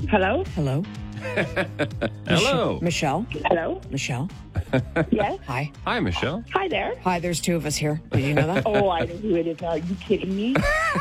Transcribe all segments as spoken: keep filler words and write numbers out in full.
Hello? Hello? Hello. Michelle? Hello? Michelle? Yes? Hi. Hi, Michelle. Hi there. Hi, there's two of us here. Did you know that? Oh, I know who it is now. Are you kidding me?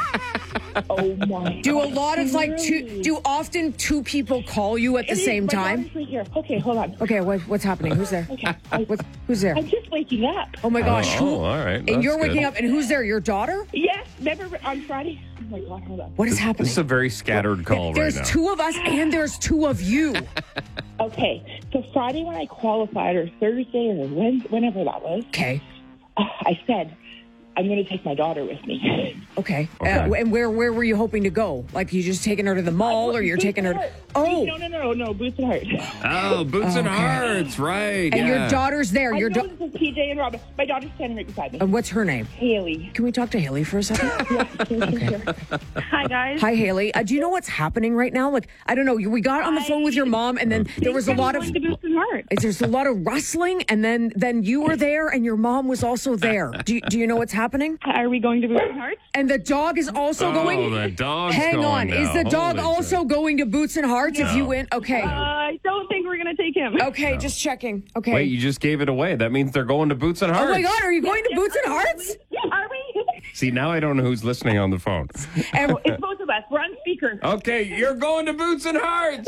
Oh, my Do a God. lot of like two, Really? do often two people call you at the It is. same My time? daughter's right here. Okay, hold on. Okay, what, what's happening? Who's there? Okay. I, What, who's there? I'm just waking up. Oh my gosh. Oh, who- all right. and That's you're waking good. up, and who's there? Your daughter? Yes, remember on Friday? Oh, my God, hold on. What is happening? This is a very scattered call There's right now. two of us, and there's two of you. Okay, so Friday when I qualified, or Thursday, or Wednesday, whenever that was, Okay. uh, I said, I'm going to take my daughter with me. Okay. Okay. Uh, and where where were you hoping to go? Like you just taking her to the mall, or you're Boots taking her? and To, Hearts. oh, No, no, no, no, Boots and Hearts. Oh, Boots and Okay. Hearts, right. and yeah. your daughter's there. I Your know da- this is P J and Robin. My daughter's standing right beside me. and what's her name? Haley. Can we talk to Haley for a second? Okay. Hi, guys. Hi, Haley. Uh, do you know what's happening right now? Like, I don't know. you- We got on the phone with your mom, and then there was a lot of Going to Boots and Hearts. there's a lot of rustling, and then then you were there, and your mom was also there. Do you, do you know what's happening? Are we going to Boots and Hearts? And the dog is also Oh, going. the dog's Hang going on. now. Is the dog Holy also crap. going to Boots and Hearts if you win? Okay. Uh, I don't think we're going to take him. Okay, just checking. Okay. Wait, you just gave it away. That means they're going to Boots and Hearts. Oh my God, are you going to Boots and Hearts? Yeah, are we? See, now I don't know who's listening on the phone. And It's both of us. We're on speaker. Okay, you're going to Boots and Hearts.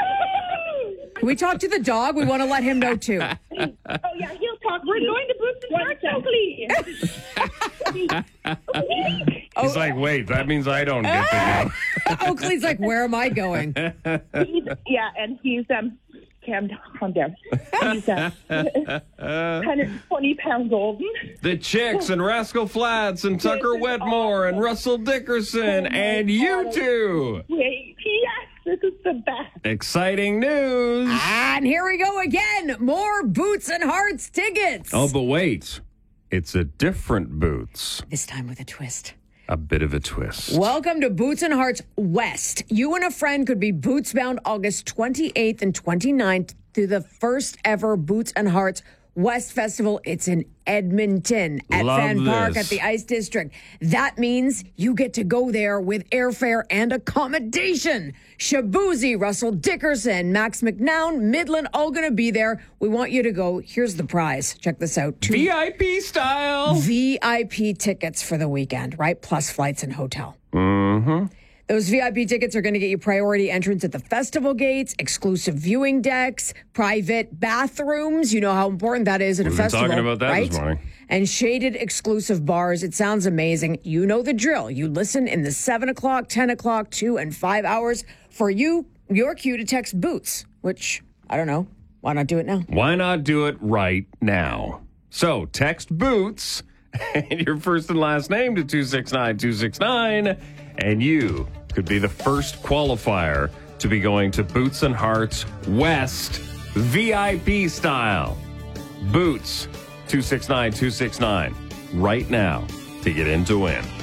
can we talk to the dog? We want to let him know too. Oh, yeah, he'll talk. We're going to Boots and Hearts, Oakley. He's like, wait, that means I don't get to go. Oakley's like, where am I going? He's, yeah, and he's, um, Cam, calm down. He's uh, one hundred twenty pounds old. The Chicks and Rascal Flats and Tucker This is Wetmore and awesome. Russell Dickerson Oh my and you God. two. Wait, yes, this is the best. Exciting news. And here we go again. More Boots and Hearts tickets. Oh, but wait. It's a different Boots. This time with a twist. A bit of a twist. Welcome to Boots and Hearts West. You and a friend could be boots bound August twenty-eighth and twenty-ninth to the first ever Boots and Hearts West Festival. It's in Edmonton at Love Fan Park this. at the Ice District. That means you get to go there with airfare and accommodation. Shabuzi, Russell Dickerson, Max McNown, Midland, all going to be there. We want you to go. Here's the prize. Check this out. Two V I P style. V I P tickets for the weekend, right? Plus flights and hotel. Mm-hmm. Those V I P tickets are going to get you priority entrance at the festival gates, exclusive viewing decks, private bathrooms. You know how important that is at a We've been festival, talking about that right? this morning. And shaded exclusive bars. It sounds amazing. You know the drill. You listen in the seven o'clock, ten o'clock, two and five hours. For you, your cue to text Boots, which, I don't know. Why not do it now? Why not do it right now? So text Boots and your first and last name to two six nine two six nine, and you could be the first qualifier to be going to Boots and Hearts West V I P style. Boots two six nine two six nine right now to get in to win.